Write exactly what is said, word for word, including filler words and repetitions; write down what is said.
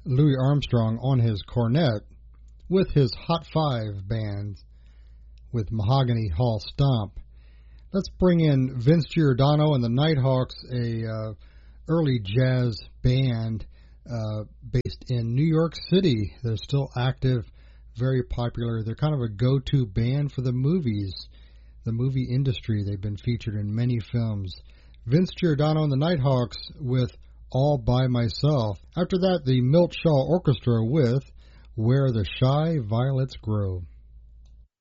Louis Armstrong on his cornet with his Hot Five band with Mahogany Hall Stomp. Let's bring in Vince Giordano and the Nighthawks, a uh, early jazz band uh, based in New York City. They're still active, very popular. They're kind of a go-to band for the movies, the movie industry. They've been featured in many films. Vince Giordano and the Nighthawks with All By Myself. After that, the Milt Shaw Orchestra with Where the Shy Violets Grow.